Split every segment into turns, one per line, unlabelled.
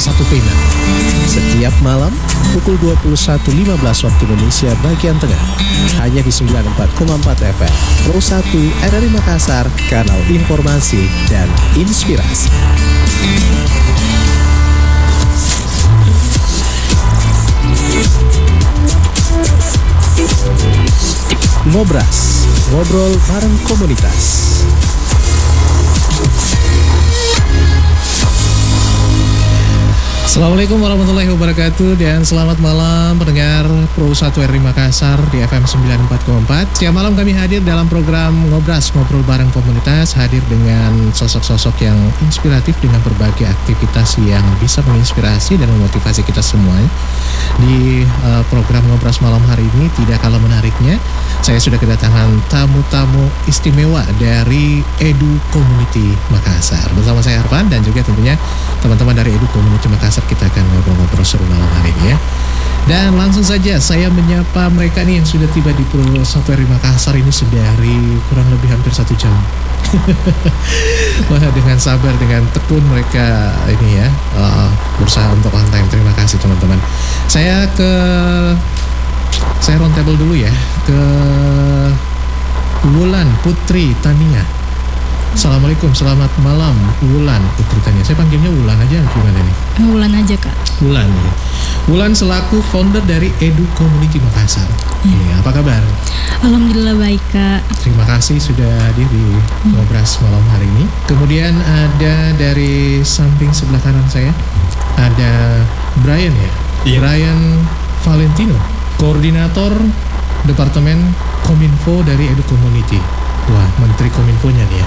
satu pena. Setiap malam pukul 21.15 waktu Indonesia bagian tengah. Hanya di 94,4 FM Pro 1 RRI Makassar, kanal informasi dan inspirasi. Ngobras, ngobrol bareng komunitas. Assalamualaikum warahmatullahi wabarakatuh dan selamat malam pendengar Pro 1 RRI Makassar di FM 94,4. Setiap malam kami hadir dalam program Ngobras, ngobrol bareng komunitas, hadir dengan sosok-sosok yang inspiratif dengan berbagai aktivitas yang bisa menginspirasi dan memotivasi kita semua. Di program Ngobras malam hari ini tidak kalah menariknya, saya sudah kedatangan tamu-tamu istimewa dari Edu Community Makassar. Bersama saya Arfan dan juga tentunya teman-teman dari Edu Community Makassar, kita akan ngobrol-ngobrol seru malam hari ini ya. Dan langsung saja saya menyapa mereka nih yang sudah tiba di Pro 1 RRI Makassar ini sedari kurang lebih hampir 1 jam. Wah, dengan sabar, dengan tekun mereka ini ya berusaha untuk on time. Terima kasih teman-teman. Saya roundtable dulu ya ke Wulan Putri Tania. Assalamualaikum, selamat malam Wulan Putri Tania. Saya panggilnya Wulan aja, gimana nih?
Wulan aja kak.
Wulan ya. Wulan selaku founder dari Edu Community Makassar. Ya, apa kabar?
Alhamdulillah baik kak.
Terima kasih sudah hadir di Ngobras malam hari ini. Kemudian ada dari samping sebelah kanan saya ada Brian ya.
Iya.
Brian Valentino, koordinator Departemen Kominfo dari Edu Community. Wah, Menteri Kominfonya nih ya.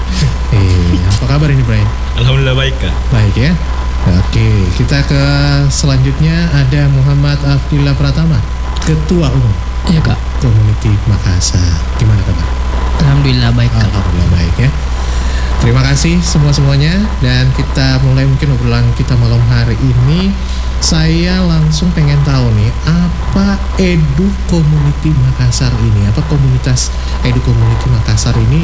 Apa kabar ini Brian?
Alhamdulillah baik kak.
Baik ya. Oke, kita ke selanjutnya ada Muhammad Afdillah Pratama, Ketua Umum.
Iya kak.
Community Makassar. Gimana kabar?
Alhamdulillah baik kak.
Alhamdulillah baik ya. Terima kasih semuanya dan kita mulai mungkin obrolan kita malam hari ini. Saya langsung pengen tahu nih, apa Edu Community Makassar ini? Apa komunitas Edu Community Makassar ini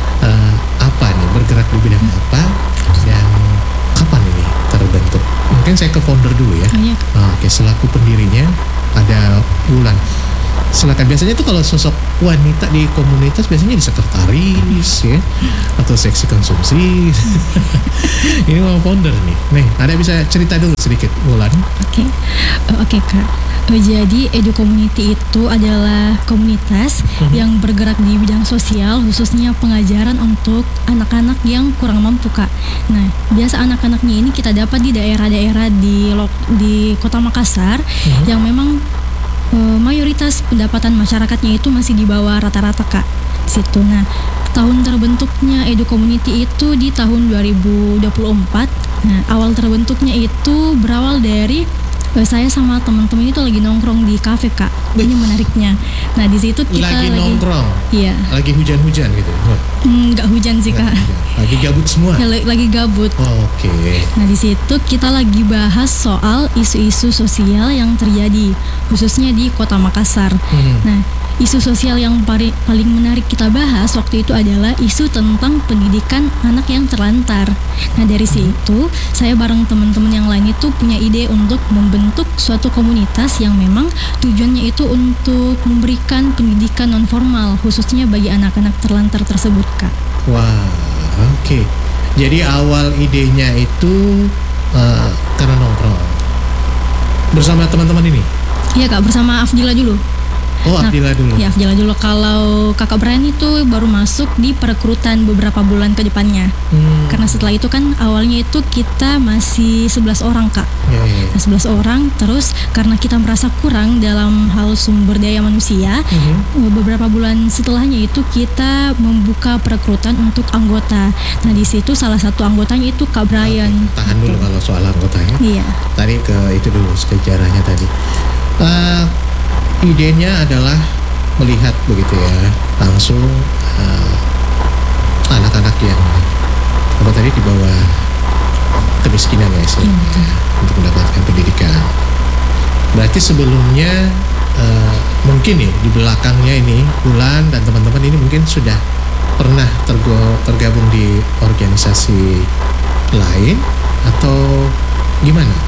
apa nih? Bergerak di bidang apa? Dan kapan ini terbentuk? Mungkin saya ke founder dulu ya.
Iya.
Oke, selaku pendirinya ada Wulan. Silakan. Biasanya tuh kalau sosok wanita di komunitas biasanya di sekretaris ya, atau seksi konsumsi. Ini mau founder nih. Nih, ada bisa cerita dulu sedikit Wulan?
Oke kak. Jadi Edu Community itu adalah komunitas yang bergerak di bidang sosial, khususnya pengajaran untuk anak-anak yang kurang mampu kak. Nah, biasa anak-anaknya ini kita dapat di daerah-daerah di Kota Makassar yang memang mayoritas pendapatan masyarakatnya itu masih di bawah rata-rata kak situ. Nah, tahun terbentuknya Edu Community itu di tahun 2024. Nah, awal terbentuknya itu berawal dari saya sama teman-teman itu lagi nongkrong di kafe kak. Ini menariknya. Nah, di situ kita
lagi nongkrong.
Iya.
Lagi hujan-hujan gitu.
Nggak hujan sih kak.
Lagi gabut semua.
Ya, lagi gabut.
Oke.
Nah, di situ kita lagi bahas soal isu-isu sosial yang terjadi khususnya di Kota Makassar. Nah, isu sosial yang paling menarik kita bahas waktu itu adalah isu tentang pendidikan anak yang terlantar. Nah, dari situ saya bareng teman-teman yang lain itu punya ide untuk membentuk suatu komunitas yang memang tujuannya itu untuk memberikan pendidikan non formal khususnya bagi anak-anak terlantar tersebut kak.
Wah, oke. Jadi awal idenya itu karena nongkrong bersama teman-teman ini.
Iya kak, bersama Afdila dulu.
Oh, Afdila dulu.
Ya, Afdila dulu. Kalau kakak Brian itu baru masuk di perekrutan beberapa bulan ke depannya. Karena setelah itu kan awalnya itu kita masih 11 orang kak.
Ya.
Nah, 11 orang, terus karena kita merasa kurang dalam hal sumber daya manusia, beberapa bulan setelahnya itu kita membuka perekrutan untuk anggota. Nah, di situ salah satu anggotanya itu Kak Brian.
Oke, tahan dulu kalau soal anggotanya.
Iya.
Tadi ke itu dulu, sejarahnya tadi. Idenya adalah melihat begitu ya, langsung anak-anak yang apa tadi di bawah kemiskinan ya sih, untuk mendapatkan pendidikan. Berarti sebelumnya mungkin nih di belakangnya ini Wulan dan teman-teman ini mungkin sudah pernah tergabung di organisasi lain atau gimana?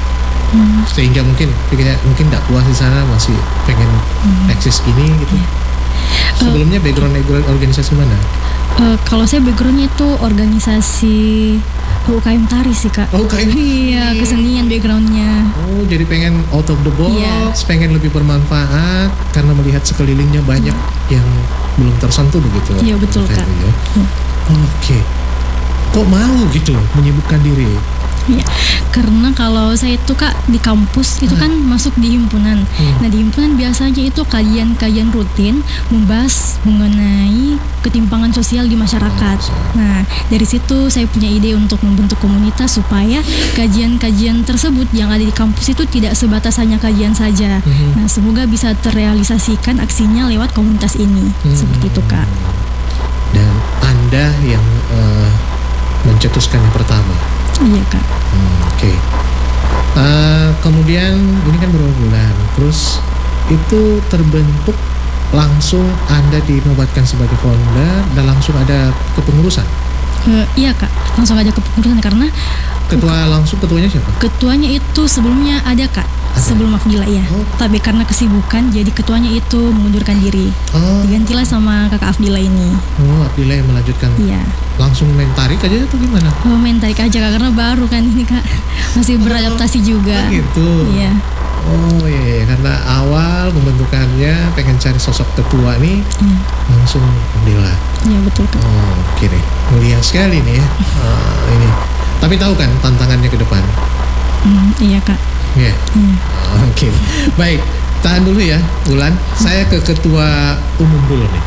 Sehingga mungkin pikirnya mungkin tidak puas di sana, masih pengen eksis ini gitu. Sebelumnya background organisasi mana?
Kalau saya backgroundnya itu organisasi UKM tari sih kak.
Oh, UKM.
Iya, kesenian backgroundnya.
Oh, jadi pengen out of the box,
Iya.
pengen lebih bermanfaat karena melihat sekelilingnya banyak yang belum tersentuh begitu.
Iya, betul,
Kayak
Kak.
gitu ya. Oke. Kok mau gitu menyibukkan diri?
Iya, karena kalau saya itu kak di kampus itu kan masuk di himpunan. Nah di himpunan biasanya itu kajian-kajian rutin membahas mengenai ketimpangan sosial di masyarakat. Nah dari situ saya punya ide untuk membentuk komunitas supaya kajian-kajian tersebut yang ada di kampus itu tidak sebatas hanya kajian saja. Nah semoga bisa terrealisasikan aksinya lewat komunitas ini. Seperti itu kak.
Dan Anda yang mencetuskan yang pertama.
Iya kak.
Oke. Kemudian ini kan berapa bulan, terus itu terbentuk langsung Anda dinobatkan sebagai founder dan langsung ada kepengurusan.
Iya kak, langsung aja kepengurusan karena
Ketuanya siapa?
ketuanya itu sebelumnya ada kak, sebelum Afdila ya.
Oh.
Tapi karena kesibukan jadi ketuanya itu mengundurkan diri.
Oh,
Digantilah sama kakak Afdila ini.
Abdillah yang melanjutkan.
Iya.
Langsung main tarik aja atau gimana?
Main tarik aja kak karena baru kan ini kak, masih beradaptasi juga.
Oh, gitu.
Iya.
Oh iya, karena awal pembentukannya pengen cari sosok ketua nih,
Iya.
langsung Abdillah.
Iya betul kak.
Oh, oke deh. Mulia sekali nih ya. Ini. Tapi tahu kan tantangannya ke depan?
Iya kak.
Iya.
Iya.
Oke. Baik, tahan dulu ya, Wulan. Saya ke ketua umum dulu nih.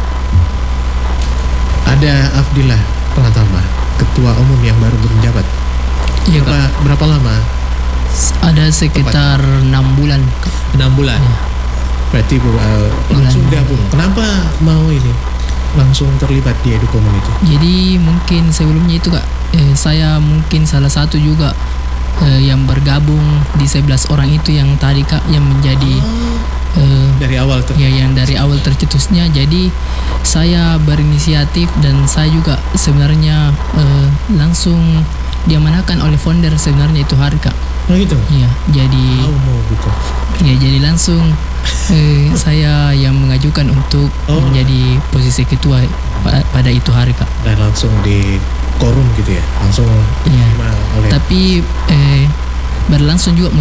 Ada Afdillah Pratama, ketua umum yang baru menjabat.
Iya kak.
Berapa lama?
Ada sekitar 6 bulan kak.
6 bulan. Berarti langsung gabung. Kenapa mau ini? Langsung terlibat di Edu Community?
Jadi mungkin sebelumnya itu kak, saya mungkin salah satu juga yang bergabung di 11 orang itu yang tadi kak, yang menjadi
Dari awal
ya yang dari awal tercetusnya. Jadi saya berinisiatif dan saya juga sebenarnya langsung diamanahkan oleh founder sebenarnya itu hari kak.
Oh gitu?
Iya, jadi
Mau gitu.
ya jadi langsung saya yang mengajukan untuk menjadi posisi ketua pada itu hari kak.
Dan langsung di korum gitu ya? Langsung
Iya.
diterima oleh
Tapi berlangsung juga